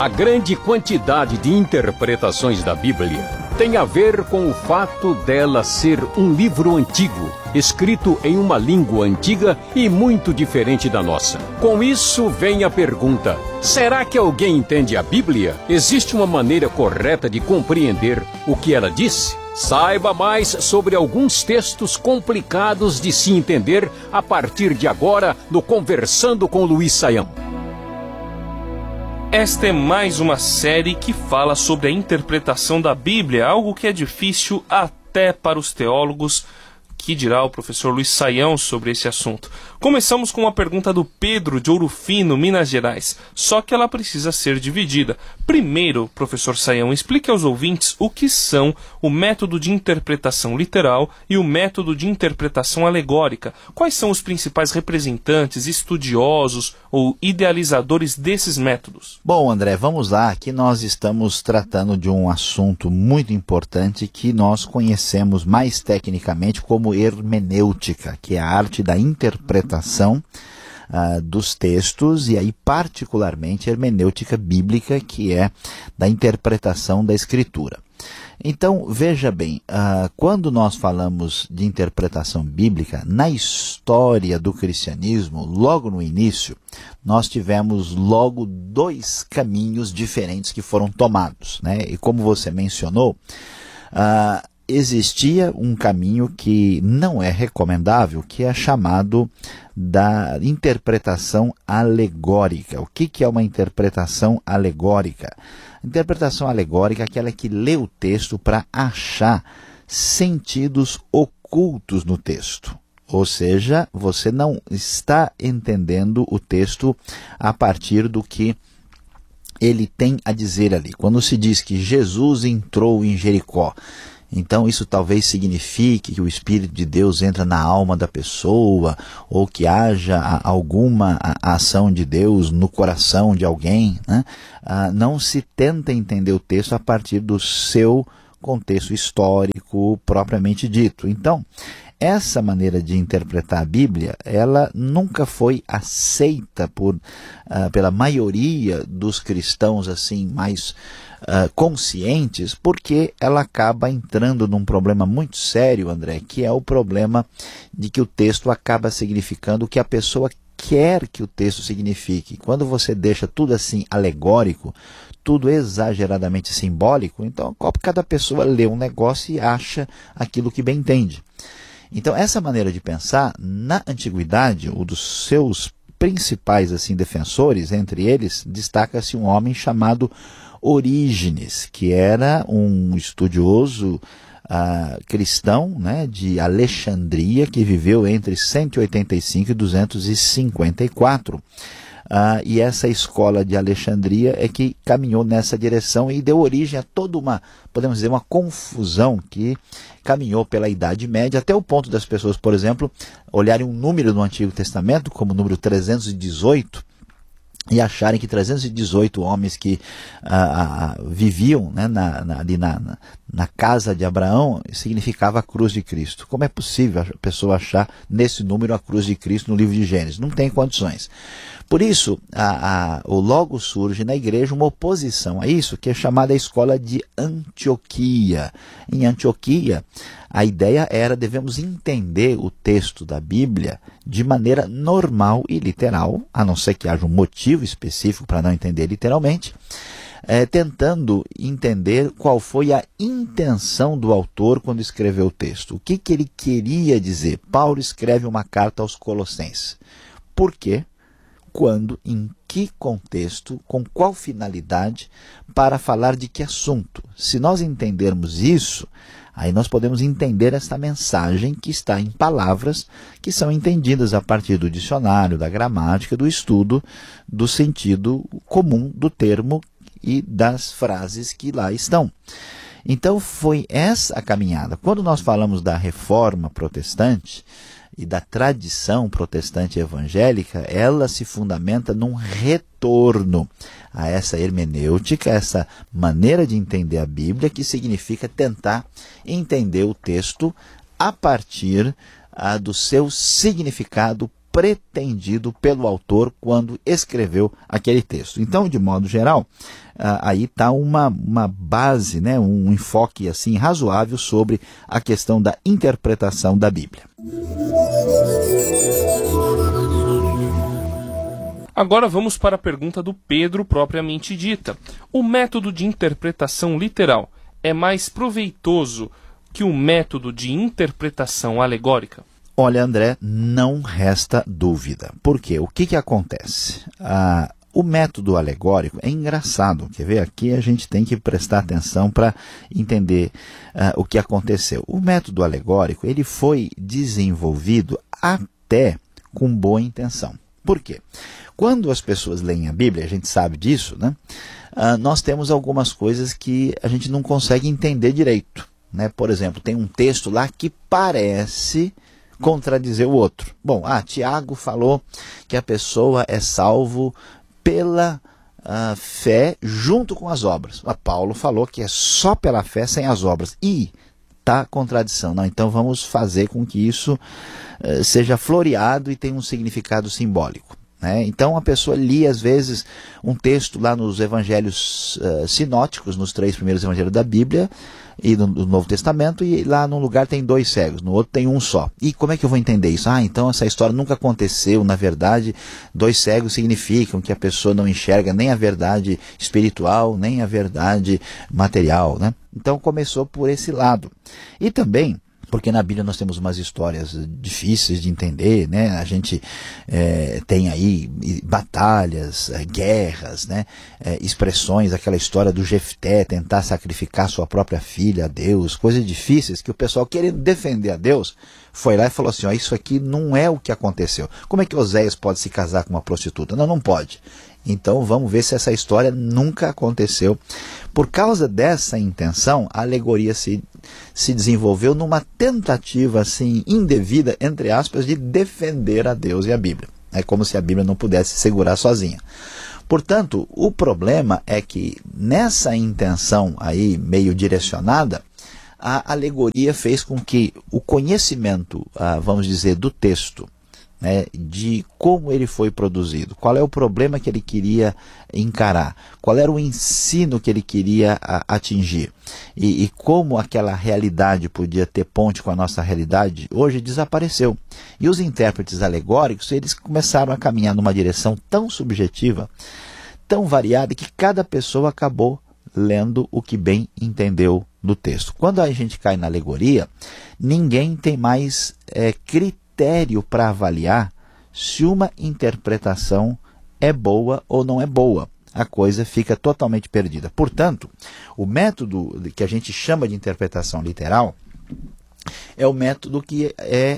A grande quantidade de interpretações da Bíblia tem a ver com o fato dela ser um livro antigo, escrito em uma língua antiga e muito diferente da nossa. Com isso vem a pergunta: será que alguém entende a Bíblia? Existe uma maneira correta de compreender o que ela disse? Saiba mais sobre alguns textos complicados de se entender a partir de agora no Conversando com Luiz Saião. Esta é mais uma série que fala sobre a interpretação da Bíblia, algo que é difícil até para os teólogos. Que dirá o professor Luiz Saião sobre esse assunto? Começamos com uma pergunta do Pedro, de Ouro Fino, Minas Gerais, só que ela precisa ser dividida. Primeiro, professor Saião, explique aos ouvintes o que são o método de interpretação literal e o método de interpretação alegórica. Quais são os principais representantes, estudiosos ou idealizadores desses métodos? Bom, André, vamos lá. Aqui nós estamos tratando de um assunto muito importante que nós conhecemos mais tecnicamente como hermenêutica, que é a arte da interpretação dos textos, e aí particularmente hermenêutica bíblica, que é da interpretação da Escritura. Então, veja bem, quando nós falamos de interpretação bíblica, na história do cristianismo, logo no início, nós tivemos logo dois caminhos diferentes que foram tomados, né? E como você mencionou, existia um caminho que não é recomendável, que é chamado da interpretação alegórica. O que é uma interpretação alegórica? Interpretação alegórica é aquela que lê o texto para achar sentidos ocultos no texto. Ou seja, você não está entendendo o texto a partir do que ele tem a dizer ali. Quando se diz que Jesus entrou em Jericó, então isso talvez signifique que o Espírito de Deus entra na alma da pessoa, ou que haja alguma ação de Deus no coração de alguém, né? Não se tenta entender o texto a partir do seu contexto histórico propriamente dito. Então, essa maneira de interpretar a Bíblia, ela nunca foi aceita pela maioria dos cristãos assim mais conscientes, porque ela acaba entrando num problema muito sério, André, que é o problema de que o texto acaba significando o que a pessoa quer que o texto signifique. Quando você deixa tudo assim alegórico, tudo exageradamente simbólico, então cada pessoa lê um negócio e acha aquilo que bem entende. Então, essa maneira de pensar, na antiguidade, um dos seus principais assim, defensores, entre eles, destaca-se um homem chamado Orígenes, que era um estudioso cristão, né, de Alexandria, que viveu entre 185 e 254. E essa escola de Alexandria é que caminhou nessa direção e deu origem a toda uma, podemos dizer, uma confusão que caminhou pela Idade Média, até o ponto das pessoas, por exemplo, olharem um número no Antigo Testamento, como o número 318, e acharem que 318 homens que viviam, né, ali na casa de Abraão significava a cruz de Cristo. Como é possível a pessoa achar nesse número a cruz de Cristo no livro de Gênesis? Não tem condições. Por isso, logo surge na igreja uma oposição a isso, que é chamada a escola de Antioquia. Em Antioquia, a ideia era: devemos entender o texto da Bíblia de maneira normal e literal, a não ser que haja um motivo específico para não entender literalmente, tentando entender qual foi a intenção do autor quando escreveu o texto. O que ele queria dizer? Paulo escreve uma carta aos Colossenses. Por quê? Quando, em que contexto, com qual finalidade, para falar de que assunto? Se nós entendermos isso, aí nós podemos entender esta mensagem que está em palavras que são entendidas a partir do dicionário, da gramática, do estudo, do sentido comum do termo e das frases que lá estão. Então foi essa a caminhada. Quando nós falamos da reforma protestante e da tradição protestante evangélica, ela se fundamenta num retorno a essa hermenêutica, essa maneira de entender a Bíblia, que significa tentar entender o texto a partir do seu significado pretendido pelo autor quando escreveu aquele texto. Então, de modo geral, aí está uma base, né, um enfoque assim razoável sobre a questão da interpretação da Bíblia. Agora vamos para a pergunta do Pedro propriamente dita. O método de interpretação literal é mais proveitoso que o método de interpretação alegórica? Olha, André, não resta dúvida. Por quê? O que acontece? O método alegórico é engraçado. Quer ver? Aqui a gente tem que prestar atenção para entender o que aconteceu. O método alegórico ele foi desenvolvido até com boa intenção. Por quê? Quando as pessoas leem a Bíblia, a gente sabe disso, né? Nós temos algumas coisas que a gente não consegue entender direito, né? Por exemplo, tem um texto lá que parece contradizer o outro. Bom, Tiago falou que a pessoa é salvo pela fé junto com as obras. Paulo falou que é só pela fé sem as obras. E está contradição. Não, então vamos fazer com que isso seja floreado e tenha um significado simbólico. Então a pessoa lia às vezes um texto lá nos evangelhos sinóticos, nos 3 primeiros evangelhos da Bíblia e no Novo Testamento, e lá num lugar tem 2 cegos, no outro tem um só. E como é que eu vou entender isso? Então essa história nunca aconteceu. Na verdade, 2 cegos significam que a pessoa não enxerga nem a verdade espiritual, nem a verdade material, né? Então começou por esse lado. E também porque na Bíblia nós temos umas histórias difíceis de entender, né? A gente tem aí batalhas, guerras, né? Expressões, aquela história do Jefté tentar sacrificar sua própria filha a Deus, coisas difíceis que o pessoal, querendo defender a Deus, foi lá e falou assim, isso aqui não é o que aconteceu. Como é que Oséias pode se casar com uma prostituta? Não pode. Então vamos ver se essa história nunca aconteceu. Por causa dessa intenção, a alegoria se desenvolveu numa tentativa assim indevida, entre aspas, de defender a Deus e a Bíblia. É como se a Bíblia não pudesse segurar sozinha. Portanto, o problema é que nessa intenção aí meio direcionada, a alegoria fez com que o conhecimento, vamos dizer, do texto, né, de como ele foi produzido, qual é o problema que ele queria encarar, qual era o ensino que ele queria atingir e como aquela realidade podia ter ponte com a nossa realidade, hoje desapareceu. E os intérpretes alegóricos, eles começaram a caminhar numa direção tão subjetiva, tão variada, que cada pessoa acabou lendo o que bem entendeu do texto. Quando a gente cai na alegoria, ninguém tem mais critério para avaliar se uma interpretação é boa ou não é boa. A coisa fica totalmente perdida. Portanto, o método que a gente chama de interpretação literal é o método que é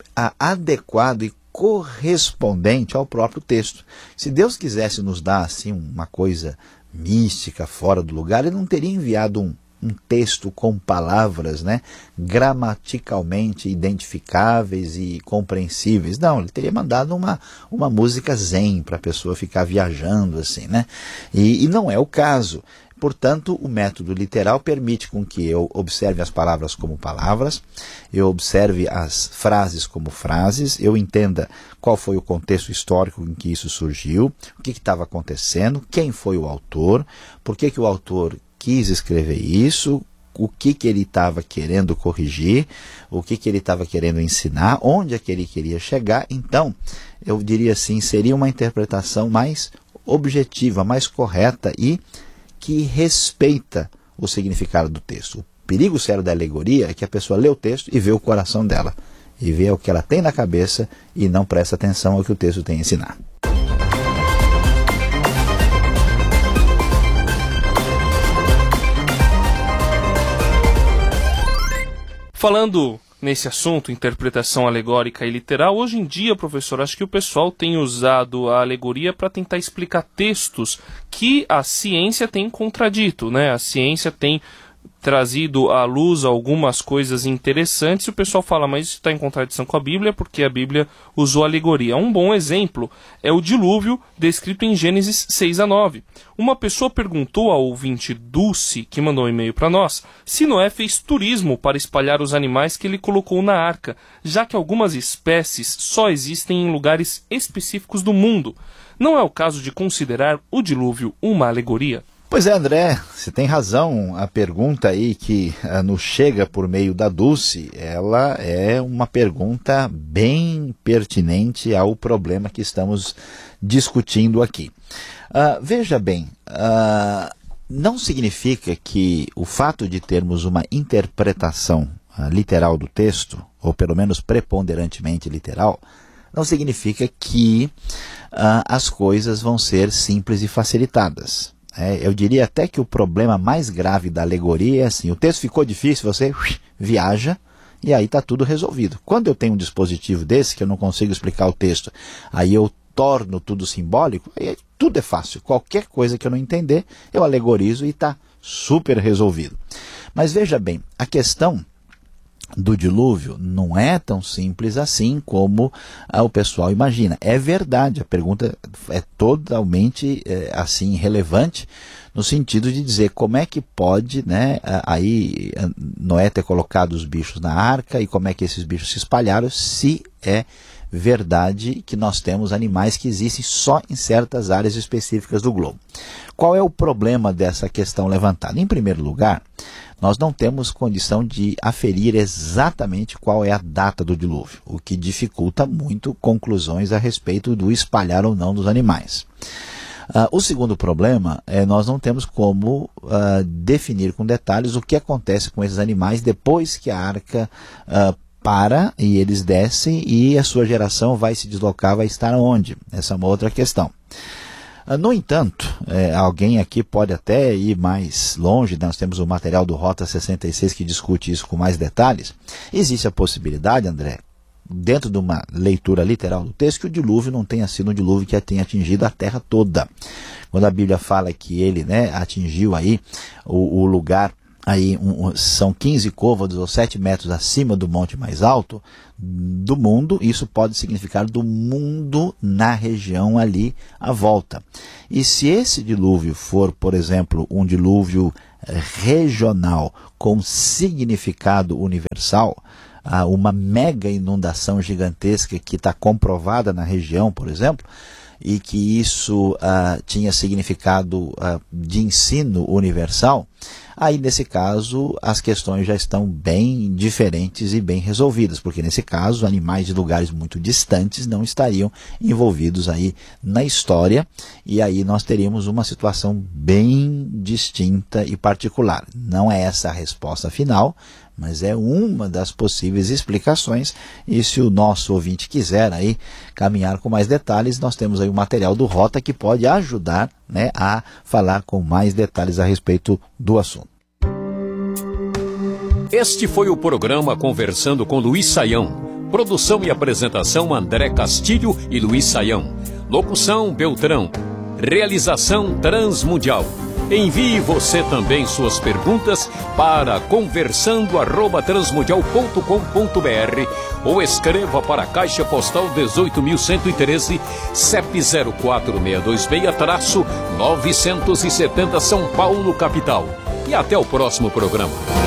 adequado e correspondente ao próprio texto. Se Deus quisesse nos dar assim uma coisa mística, fora do lugar, ele não teria enviado um texto com palavras, né, gramaticalmente identificáveis e compreensíveis. Não, ele teria mandado uma música zen para a pessoa ficar viajando assim, né? E não é o caso. Portanto, o método literal permite com que eu observe as palavras como palavras, eu observe as frases como frases, eu entenda qual foi o contexto histórico em que isso surgiu, o que estava acontecendo, quem foi o autor, por que o autor quis escrever isso, o que ele estava querendo corrigir, o que ele estava querendo ensinar, onde é que ele queria chegar. Então, eu diria assim, seria uma interpretação mais objetiva, mais correta e que respeita o significado do texto. O perigo sério da alegoria é que a pessoa lê o texto e vê o coração dela, e vê o que ela tem na cabeça e não presta atenção ao que o texto tem a ensinar. Falando nesse assunto, interpretação alegórica e literal, hoje em dia, professor, acho que o pessoal tem usado a alegoria para tentar explicar textos que a ciência tem contradito, né? A ciência tem trazido à luz algumas coisas interessantes, e o pessoal fala, mas isso está em contradição com a Bíblia, porque a Bíblia usou alegoria. Um bom exemplo é o dilúvio descrito em Gênesis 6-9. Uma pessoa perguntou ao ouvinte Dulce, que mandou um e-mail para nós, se Noé fez turismo para espalhar os animais que ele colocou na arca, já que algumas espécies só existem em lugares específicos do mundo. Não é o caso de considerar o dilúvio uma alegoria? Pois é, André, você tem razão. A pergunta aí que nos chega por meio da Dulce, ela é uma pergunta bem pertinente ao problema que estamos discutindo aqui. Veja bem, não significa que o fato de termos uma interpretação literal do texto, ou pelo menos preponderantemente literal, não significa que as coisas vão ser simples e facilitadas. Eu diria até que o problema mais grave da alegoria é assim, o texto ficou difícil, você viaja e aí está tudo resolvido. Quando eu tenho um dispositivo desse, que eu não consigo explicar o texto, aí eu torno tudo simbólico, aí tudo é fácil. Qualquer coisa que eu não entender, eu alegorizo e está super resolvido. Mas veja bem, a questão do dilúvio não é tão simples assim como o pessoal imagina. É verdade, a pergunta é totalmente assim relevante no sentido de dizer como é que pode, né, aí Noé ter colocado os bichos na arca e como é que esses bichos se espalharam, se é verdade que nós temos animais que existem só em certas áreas específicas do globo. Qual é o problema dessa questão levantada? Em primeiro lugar, nós não temos condição de aferir exatamente qual é a data do dilúvio, o que dificulta muito conclusões a respeito do espalhar ou não dos animais. O segundo problema é nós não temos como definir com detalhes o que acontece com esses animais depois que a arca para e eles descem e a sua geração vai se deslocar, vai estar onde? Essa é uma outra questão. No entanto, alguém aqui pode até ir mais longe, nós temos o material do Rota 66 que discute isso com mais detalhes. Existe a possibilidade, André, dentro de uma leitura literal do texto, que o dilúvio não tenha sido um dilúvio que tenha atingido a terra toda. Quando a Bíblia fala que ele, né, atingiu aí o lugar, aí são 15 côvados ou 7 metros acima do monte mais alto do mundo, isso pode significar do mundo na região ali à volta. E se esse dilúvio for, por exemplo, um dilúvio regional com significado universal, uma mega inundação gigantesca que está comprovada na região, por exemplo, e que isso tinha significado de ensino universal, aí nesse caso as questões já estão bem diferentes e bem resolvidas, porque nesse caso animais de lugares muito distantes não estariam envolvidos aí na história, e aí nós teríamos uma situação bem distinta e particular. Não é essa a resposta final, mas é uma das possíveis explicações, e se o nosso ouvinte quiser aí caminhar com mais detalhes, nós temos aí o material do Rota que pode ajudar, né, a falar com mais detalhes a respeito do assunto. Este foi o programa Conversando com Luiz Saião. Produção e apresentação André Castilho e Luiz Saião. Locução Beltrão. Realização Transmundial. Envie você também suas perguntas para conversando@transmundial.com.br ou escreva para a Caixa Postal 18.113, CEP 04626-970 São Paulo, capital. E até o próximo programa.